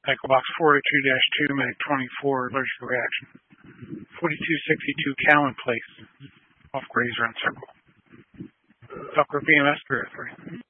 Echo Box 402-2, Medic 24, allergic reaction. 4262 Callan Place, off Grays Run Circle. Tucker BMS 303.